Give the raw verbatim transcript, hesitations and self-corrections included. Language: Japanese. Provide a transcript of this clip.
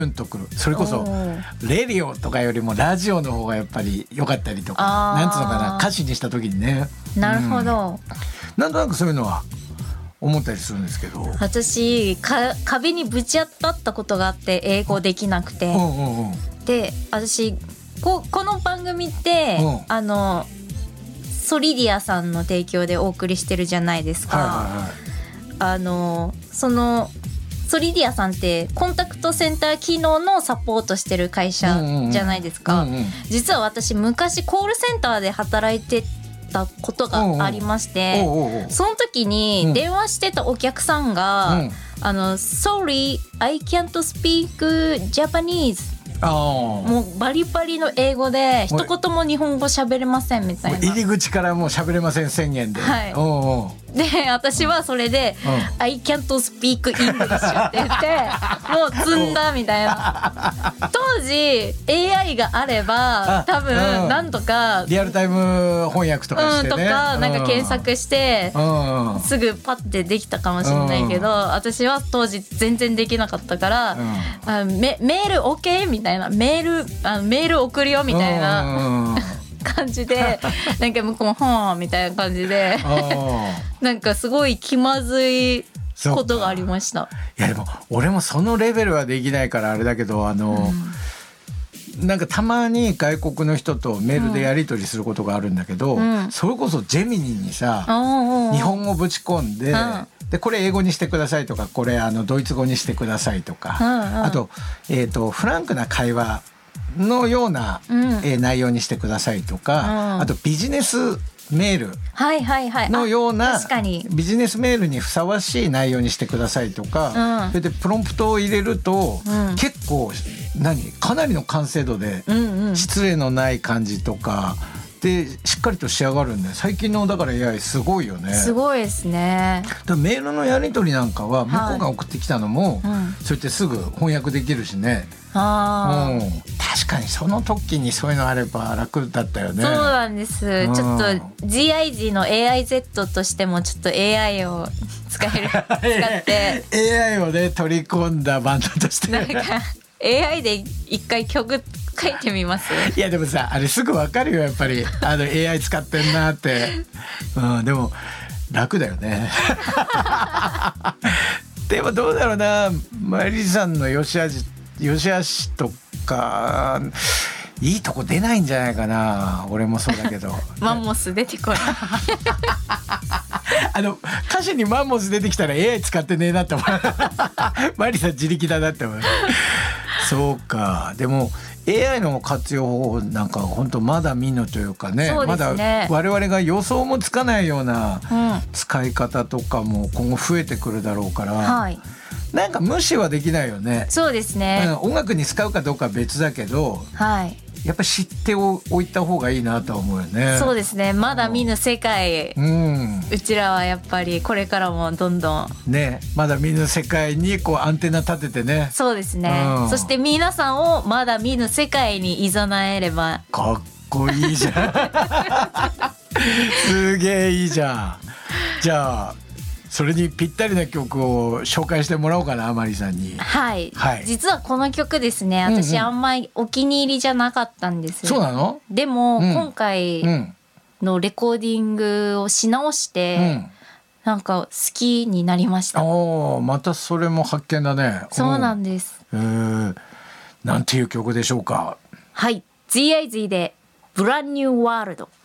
うんとくる。それこそレディオとかよりもラジオの方がやっぱり良かったりとか、なんつうのかな、歌詞にした時にね。 なるほど、 うん、なんとなくそういうのは思ったりするんですけど、 私か壁にぶち当たったことがあって、英語できなくて、うんうんうん、で私 こ, この番組って、うん、あのソリディアさんの提供でお送りしてるじゃないですか、はいはいはい、あのそのソリディアさんってコンタクトセンター機能のサポートしてる会社じゃないですか、うんうんうん、実は私昔コールセンターで働いてたことがありまして、おうおうおう、その時に電話してたお客さんが、うん、あの Sorry, I can't speak Japanese、あ、もうバリバリの英語で一言も日本語喋れませんみたいな、 入り口からもう喋れません宣言で、はい、おうおう、 で私はそれで、うん、I can't speak English って言ってもう積んだみたいな。当時 エーアイ があれば多分なんとかリアルタイム翻訳とかしてね、 うん、とかなんか検索してすぐパッてできたかもしれないけど、私は当時全然できなかったから、あメ, メール OK みたいな、メールあメール送るよみたいな感じで、なんか向こうもはーみたいな感じでなんかすごい気まずいことがありました。 いやでも俺もそのレベルはできないからあれだけど、あの、うん、なんかたまに外国の人とメールでやり取りすることがあるんだけど、うん、それこそジェミニにさ、うん、日本語ぶち込んで、うん、でこれ英語にしてくださいとか、これあのドイツ語にしてくださいとか、うんうん、あと、えーと、フランクな会話のような、うん、えー、内容にしてくださいとか、うん、あとビジネスメールのような、はいはいはい、確かにビジネスメールにふさわしい内容にしてくださいとか、うん、それでプロンプトを入れると、うん、結構何かなりの完成度で、うんうん、失礼のない感じとかでしっかりと仕上がるんで、最近のだから エーアイ すごいよね。 すごいですね。 だメールのやり取りなんかは向こうが送ってきたのも、はい、うん、そうやってすぐ翻訳できるしね。あ、うん、確かにその時にそういうのあれば楽だったよね。 そうなんです、うん、ちょっと ジーアイジー の エーアイゼット としてもちょっと エーアイ を使える使ってエーアイ をね取り込んだバンドとしてなんか エーアイ で一回曲書いてみます。 いやでもさ、あれすぐ分かるよやっぱり、あの エーアイ 使ってんなって、うん、でも楽だよね。でもどうだろうな、マリさんの良し悪し良し悪しとかいいとこ出ないんじゃないかな。俺もそうだけどマンモス出てこない。 あの歌詞にマンモス出てきたら エーアイ 使ってねえなって思う。マリさん自力だなって思う。そうか。でも エーアイ の活用法なんか本当まだ見ぬというか ね, ねまだ我々が予想もつかないような使い方とかも今後増えてくるだろうから、うん、はい、なんか無視はできないよね。 そうですね、 うん、音楽に使うかどうかは別だけど、はい、やっぱり知っておいた方がいいなとは思うよね。 そうですね、まだ見ぬ世界、うん、うちらはやっぱりこれからもどんどんね、まだ見ぬ世界にこうアンテナ立ててね。 そうですね、うん、そして皆さんをまだ見ぬ世界に誘えれば。 かっこいいじゃん。すげえいいじゃん。じゃあそれにぴったりな曲を紹介してもらおうかな、マリさんに。 はい、はい、実はこの曲ですね、私あんまりお気に入りじゃなかったんですよ。 そうなの？ でも、うん、今回のレコーディングをし直して、うん、なんか好きになりました。 お、またそれも発見だね。 そうなんです。 えー、なんていう曲でしょうか？ はい、ジーアイジー でブランニューワールド。